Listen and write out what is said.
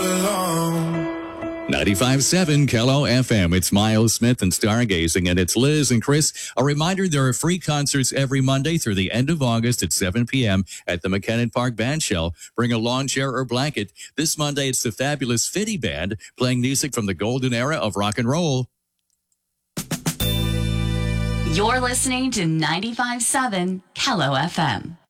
alone. 95.7 Kello FM. It's Miles Smith and Stargazing, and it's Liz and Chris. A reminder, there are free concerts every Monday through the end of August at 7 p.m. at the McKinnon Park Bandshell. Bring a lawn chair or blanket. This Monday, it's the fabulous Fitty Band playing music from the golden era of rock and roll. You're listening to 95.7 Kello FM.